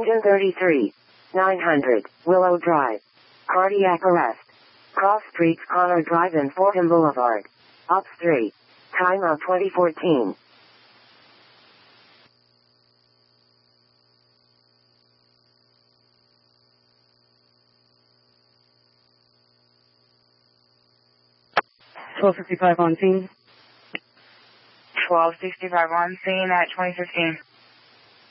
Engine 33. 900, Willow Drive. Cardiac arrest. Cross Streets, Connor Drive and Fordham Boulevard. Ops 3. Time of 2014. $12.55 on scene. 12:65 on scene at 2015.